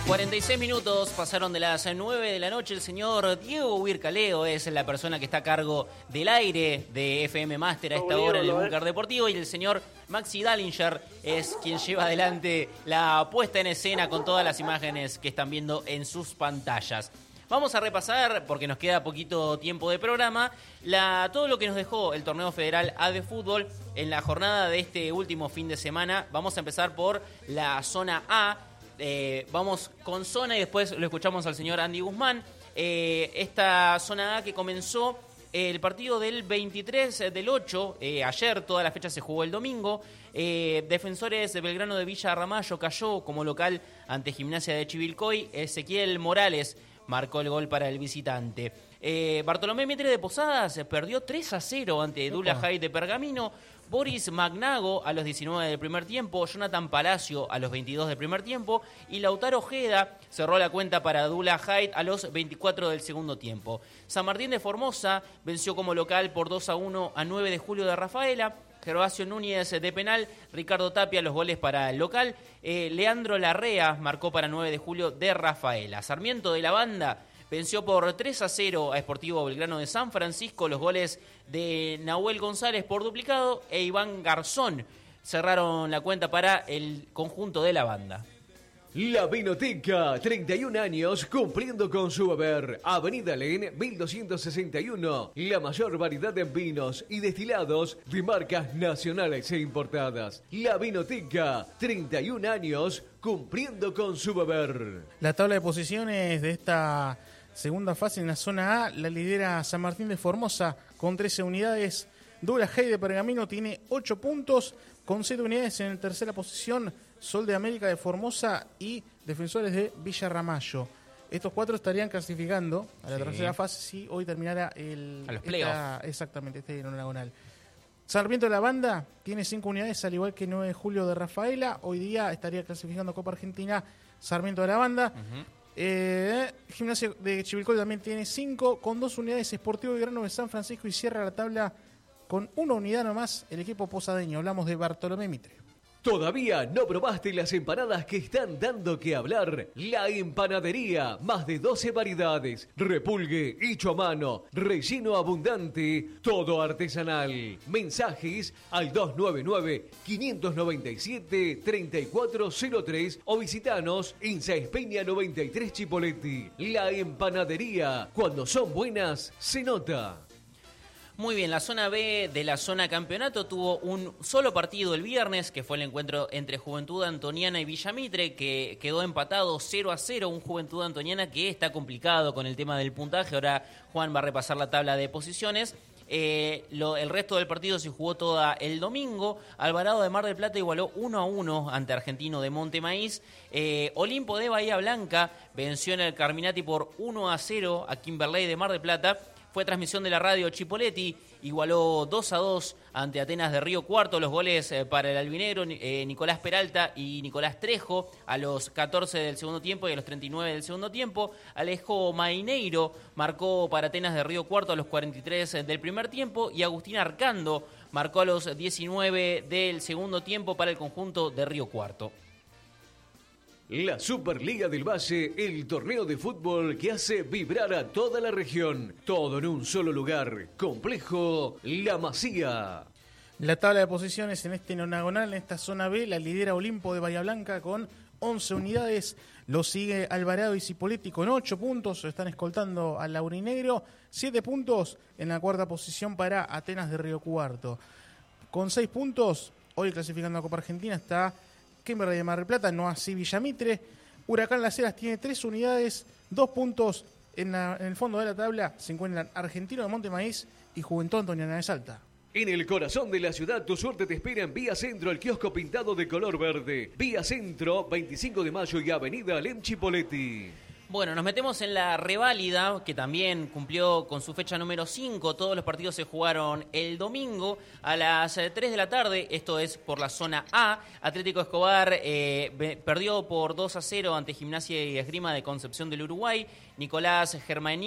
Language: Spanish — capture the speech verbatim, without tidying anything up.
cuarenta y seis minutos pasaron de las nueve de la noche. El señor Diego Huircaleo es la persona que está a cargo del aire de F M Master a esta hora en el Búnker Deportivo. Y el señor Maxi Dallinger es quien lleva adelante la puesta en escena con todas las imágenes que están viendo en sus pantallas. Vamos a repasar, porque nos queda poquito tiempo de programa, la, todo lo que nos dejó el Torneo Federal A de Fútbol en la jornada de este último fin de semana. Vamos a empezar por la zona A. Eh, vamos con zona y después lo escuchamos al señor Andy Guzmán. Eh, esta zona A que comenzó eh, el partido del veintitrés del ocho, eh, ayer, toda la fecha se jugó el domingo. Eh, Defensores de Belgrano de Villa Ramallo cayó como local ante Gimnasia de Chivilcoy. Ezequiel Morales marcó el gol para el visitante. Eh, Bartolomé Mitre de Posadas perdió tres a cero ante Dula High de Pergamino. Boris Magnago a los diecinueve del primer tiempo, Jonathan Palacio a los veintidós del primer tiempo y Lautaro Ojeda cerró la cuenta para Dula High a los veinticuatro del segundo tiempo. San Martín de Formosa venció como local por dos a uno a nueve de julio de Rafaela. Gervasio Núñez de penal, Ricardo Tapia los goles para el local, eh, Leandro Larrea marcó para nueve de julio de Rafaela. Sarmiento de la Banda venció por tres a cero a Sportivo Belgrano de San Francisco, los goles de Nahuel González por duplicado e Iván Garzón cerraron la cuenta para el conjunto de la Banda. La Vinoteca, treinta y un años cumpliendo con su haber. Avenida Len, mil doscientos sesenta y uno. La mayor variedad en vinos y destilados de marcas nacionales e importadas. La Vinoteca, treinta y un años cumpliendo con su haber. La tabla de posiciones de esta segunda fase en la zona A la lidera San Martín de Formosa con trece unidades. Dula High de Pergamino tiene ocho puntos con siete unidades en tercera posición. Sol de América de Formosa y Defensores de Villa Ramallo. Estos cuatro estarían clasificando a la sí. tercera fase si hoy terminara el... A los playoffs. Exactamente, este en diagonal. Sarmiento de la Banda tiene cinco unidades, al igual que nueve de julio de Rafaela. Hoy día estaría clasificando Copa Argentina Sarmiento de la Banda. Uh-huh. Eh, Gimnasia de Chivilcoy también tiene cinco, con dos unidades. Sportivo Belgrano de San Francisco y cierra la tabla con una unidad nomás el equipo posadeño. Hablamos de Bartolomé Mitre. ¿Todavía no probaste las empanadas que están dando que hablar? La Empanadería, más de doce variedades, repulgue hecho a mano, relleno abundante, todo artesanal. Mensajes al dos nueve nueve, cinco nueve siete, tres cuatro cero tres o visitanos en Sáenz Peña noventa y tres Chipoleti. La Empanadería, cuando son buenas, se nota. Muy bien, la zona B de la zona campeonato tuvo un solo partido el viernes, que fue el encuentro entre Juventud Antoniana y Villamitre, que quedó empatado cero a cero, un Juventud Antoniana que está complicado con el tema del puntaje. Ahora Juan va a repasar la tabla de posiciones. Eh, lo, el resto del partido se jugó toda el domingo. Alvarado de Mar del Plata igualó uno a uno ante Argentino de Monte Maíz. Eh, Olimpo de Bahía Blanca venció en el Carminati por uno a cero a Kimberley de Mar del Plata. Fue transmisión de la radio Chipoleti, igualó dos a dos ante Atenas de Río Cuarto. Los goles eh, para el albinegro, eh, Nicolás Peralta y Nicolás Trejo a los catorce del segundo tiempo y a los treinta y nueve del segundo tiempo. Alejo Maineiro marcó para Atenas de Río Cuarto a los cuarenta y tres del primer tiempo y Agustín Arcando marcó a los diecinueve del segundo tiempo para el conjunto de Río Cuarto. La Superliga del Valle, el torneo de fútbol que hace vibrar a toda la región. Todo en un solo lugar. Complejo La Masía. La tabla de posiciones en este nonagonal, en esta zona B, la lidera Olimpo de Bahía Blanca con once unidades. Lo sigue Alvarado y Cipolletti con ocho puntos. Están escoltando al Laurinegro. siete puntos en la cuarta posición para Atenas de Río Cuarto. Con seis puntos, hoy clasificando a Copa Argentina, está Kimberley de Mar del Plata, no así Villamitre. Huracán Las Heras tiene tres unidades, dos puntos en, la, en el fondo de la tabla. Se encuentran Argentino de Monte Maíz y Juventud Antoniana de Salta. En el corazón de la ciudad, tu suerte te espera en Vía Centro, el kiosco pintado de color verde. Vía Centro, veinticinco de mayo y Avenida Alem Chipoleti. Bueno, nos metemos en la reválida, que también cumplió con su fecha número cinco. Todos los partidos se jugaron el domingo a las tres de la tarde. Esto es por la zona A. Atlético Escobar eh, perdió por dos a cero ante Gimnasia y Esgrima de Concepción del Uruguay. Nicolás Germaní